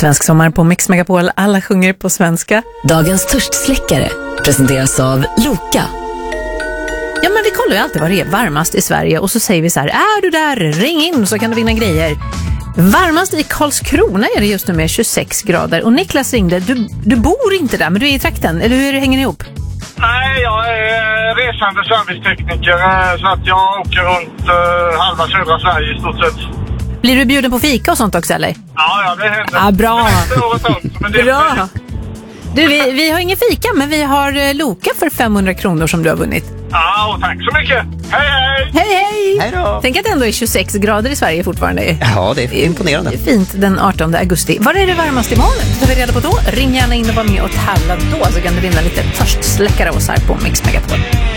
Svensk sommar på Mix Megapol. Alla sjunger på svenska. Dagens törstsläckare presenteras av Loka. Ja, men vi kollar ju alltid vad det är varmast i Sverige. Och så säger vi så här, är du där? Ring in så kan du vinna grejer. Varmast i Karlskrona är det just nu med 26 grader. Och Niklas ringde, du bor inte där men du är i trakten. Eller hur hänger ni ihop? Nej, jag är resande servicetekniker så att jag åker runt halva södra Sverige i stort sett. Blir du bjuden på fika och sånt också eller? Ja, det händer. Ja, bra. Det händer året runt, men det bra. Du, vi har ingen fika men vi har Loka för 500 kronor som du har vunnit. Ja, och tack så mycket. Hej, hej! Hej, hej! Hej då! Tänk att det ändå är 26 grader i Sverige fortfarande. Ja, det är imponerande. Det är fint den 18 augusti. Var är det varmast imorgon? Det tar vi reda på då. Ring gärna in och var med och tävla då så kan du vinna lite törstsläckare av oss här på Mix Megapol.